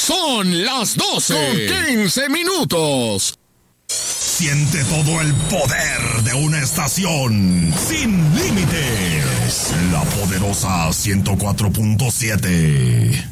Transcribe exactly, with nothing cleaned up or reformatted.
Son las doce con quince minutos. Siente todo el poder de una estación sin límites. La poderosa ciento cuatro punto siete.